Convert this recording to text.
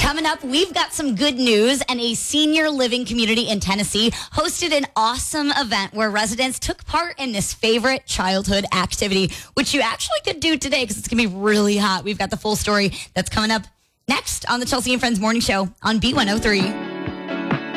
Coming up, we've got some good news, and a senior living community in Tennessee hosted an awesome event where residents took part in this favorite childhood activity, which you actually could do today because it's going to be really hot. We've got the full story that's coming up next on the Chelsea and Friends Morning Show on B103.